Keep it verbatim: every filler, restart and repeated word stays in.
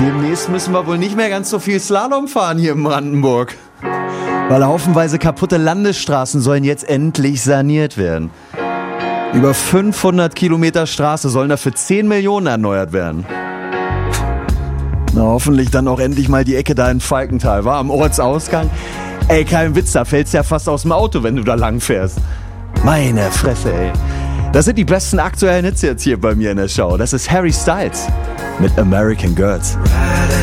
Demnächst müssen wir wohl nicht mehr ganz so viel Slalom fahren hier in Brandenburg. Weil haufenweise kaputte Landesstraßen sollen jetzt endlich saniert werden. Über fünfhundert Kilometer Straße sollen dafür zehn Millionen erneuert werden. Na, hoffentlich dann auch endlich mal die Ecke da in Falkenthal, war am Ortsausgang. Ey, kein Witz, da fällst ja fast aus dem Auto, wenn du da lang fährst. Meine Fresse, ey. Das sind die besten aktuellen Hits jetzt hier bei mir in der Show. Das ist Harry Styles mit American Girls.